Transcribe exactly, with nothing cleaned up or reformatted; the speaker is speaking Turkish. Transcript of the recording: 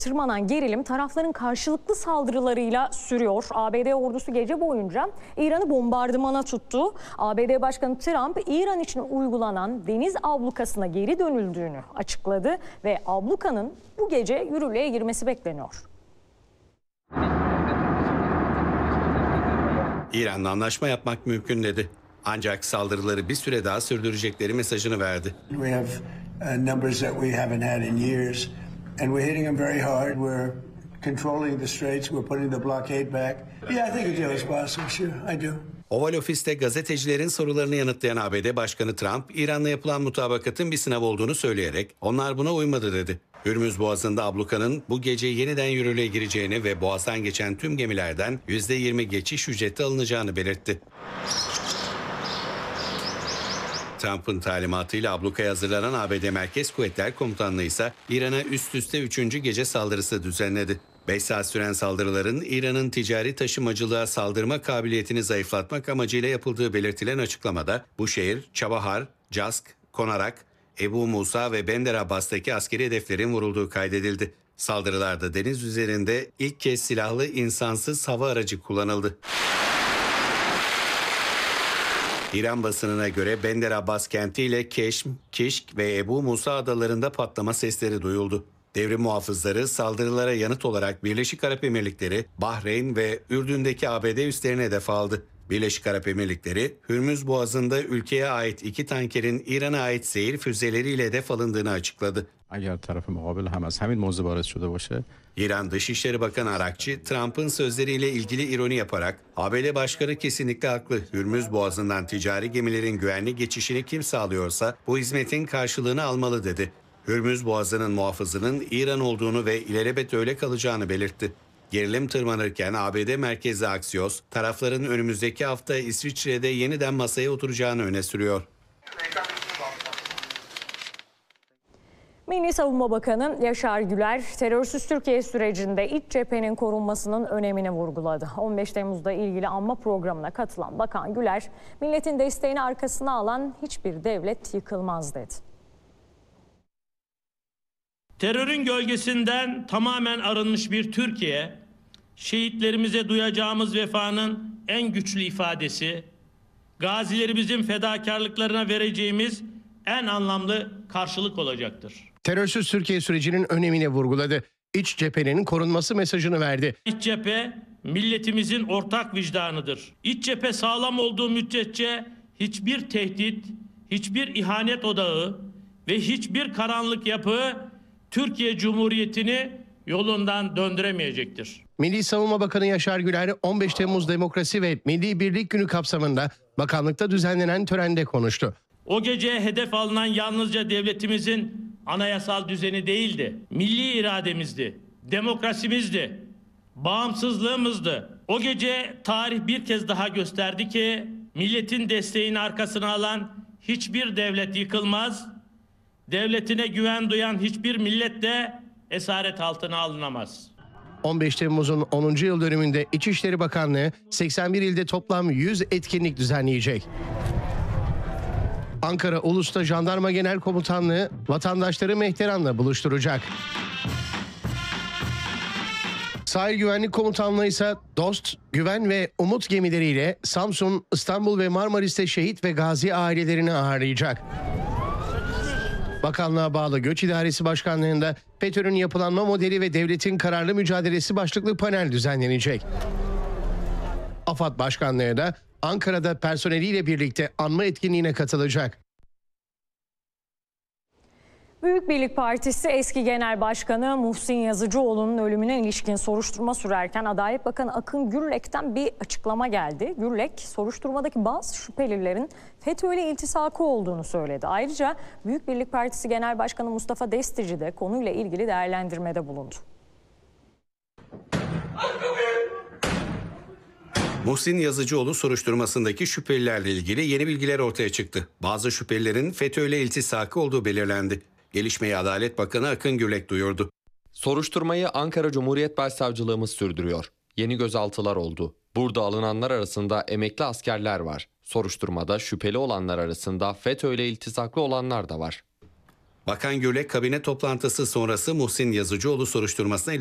Tırmanan gerilim tarafların karşılıklı saldırılarıyla sürüyor. A B D ordusu gece boyunca İran'ı bombardımana tuttu. A B D Başkanı Trump, İran için uygulanan deniz ablukasına geri dönüldüğünü açıkladı ve ablukanın bu gece yürürlüğe girmesi bekleniyor. İran'la anlaşma yapmak mümkün dedi. Ancak saldırıları bir süre daha sürdürecekleri mesajını verdi. We have uh, numbers that we haven't had in years, and we're hitting them very hard. We're controlling the straits. We're putting the blockade back. Yeah, I think a deal is possible. Sure, I do. Oval Ofis'te gazetecilerin sorularını yanıtlayan A B D Başkanı Trump, İran'la yapılan mutabakatın bir sınav olduğunu söyleyerek onlar buna uymadı dedi. Hürmüz Boğazı'nda ablukanın bu gece yeniden yürürlüğe gireceğini ve Boğaz'dan geçen tüm gemilerden yüzde yirmi geçiş ücreti alınacağını belirtti. Trump'ın talimatıyla ablukaya hazırlanan A B D Merkez Kuvvetler Komutanlığı ise İran'a üst üste üçüncü gece saldırısı düzenledi. beş saat süren saldırıların İran'ın ticari taşımacılığa saldırma kabiliyetini zayıflatmak amacıyla yapıldığı belirtilen açıklamada bu şehir, Çabahar, Cask, Konarak, Ebu Musa ve Bender Abbas'taki askeri hedeflerin vurulduğu kaydedildi. Saldırılarda deniz üzerinde ilk kez silahlı insansız hava aracı kullanıldı. İran basınına göre Bender Abbas kenti ile Keşm, Kişk ve Ebu Musa adalarında patlama sesleri duyuldu. Devrim muhafızları saldırılara yanıt olarak Birleşik Arap Emirlikleri, Bahreyn ve Ürdün'deki A B D üslerine hedef aldı. Birleşik Arap Emirlikleri, Hürmüz Boğazı'nda ülkeye ait iki tankerin İran'a ait seyir füzeleriyle hedef alındığını açıkladı. İran Dışişleri Bakanı Arakçı, Trump'ın sözleriyle ilgili ironi yaparak, A B D Başkanı kesinlikle haklı. Hürmüz Boğazı'ndan ticari gemilerin güvenli geçişini kim sağlıyorsa bu hizmetin karşılığını almalı dedi. Hürmüz Boğazı'nın muhafızının İran olduğunu ve ilelebet öyle kalacağını belirtti. Gerilim tırmanırken A B D merkezli Axios, tarafların önümüzdeki hafta İsviçre'de yeniden masaya oturacağını öne sürüyor. Milli Savunma Bakanı Yaşar Güler, terörsüz Türkiye sürecinde iç cephenin korunmasının önemini vurguladı. on beş Temmuz'da ilgili anma programına katılan Bakan Güler, milletin desteğini arkasına alan hiçbir devlet yıkılmaz dedi. Terörün gölgesinden tamamen arınmış bir Türkiye, şehitlerimize duyacağımız vefanın en güçlü ifadesi, gazilerimizin fedakarlıklarına vereceğimiz en anlamlı karşılık olacaktır. Terörsüz Türkiye sürecinin önemini vurguladı. İç cephenin korunması mesajını verdi. İç cephe milletimizin ortak vicdanıdır. İç cephe sağlam olduğu müddetçe hiçbir tehdit, hiçbir ihanet odağı ve hiçbir karanlık yapı Türkiye Cumhuriyeti'ni yolundan döndüremeyecektir. Milli Savunma Bakanı Yaşar Güler, on beş Temmuz Demokrasi ve Milli Birlik Günü kapsamında bakanlıkta düzenlenen törende konuştu. O gece hedef alınan yalnızca devletimizin anayasal düzeni değildi. Milli irademizdi, demokrasimizdi, bağımsızlığımızdı. O gece tarih bir kez daha gösterdi ki milletin desteğini arkasına alan hiçbir devlet yıkılmaz, devletine güven duyan hiçbir millet de esaret altına alınamaz. on beş Temmuz'un onuncu yıl dönümünde İçişleri Bakanlığı seksen bir ilde toplam yüz etkinlik düzenleyecek. Ankara Ulus'ta Jandarma Genel Komutanlığı vatandaşları Mehteran'la buluşturacak. Sahil Güvenlik Komutanlığı ise Dost, Güven ve Umut gemileriyle Samsun, İstanbul ve Marmaris'te şehit ve gazi ailelerini ağırlayacak. Bakanlığa bağlı Göç İdaresi Başkanlığı'nda FETÖ'nün yapılanma modeli ve devletin kararlı mücadelesi başlıklı panel düzenlenecek. AFAD Başkanlığı da Ankara'da personeliyle birlikte anma etkinliğine katılacak. Büyük Birlik Partisi eski Genel Başkanı Muhsin Yazıcıoğlu'nun ölümüne ilişkin soruşturma sürerken Adalet Bakanı Akın Gürlek'ten bir açıklama geldi. Gürlek, soruşturmadaki bazı şüphelilerin FETÖ ile iltisakı olduğunu söyledi. Ayrıca Büyük Birlik Partisi Genel Başkanı Mustafa Destici de konuyla ilgili değerlendirmede bulundu. Muhsin Yazıcıoğlu soruşturmasındaki şüphelilerle ilgili yeni bilgiler ortaya çıktı. Bazı şüphelilerin FETÖ ile iltisakı olduğu belirlendi. Gelişmeyi Adalet Bakanı Akın Gürlek duyurdu. Soruşturmayı Ankara Cumhuriyet Başsavcılığımız sürdürüyor. Yeni gözaltılar oldu. Burada alınanlar arasında emekli askerler var. Soruşturmada şüpheli olanlar arasında FETÖ ile iltisaklı olanlar da var. Bakan Gürlek kabine toplantısı sonrası Muhsin Yazıcıoğlu soruşturmasına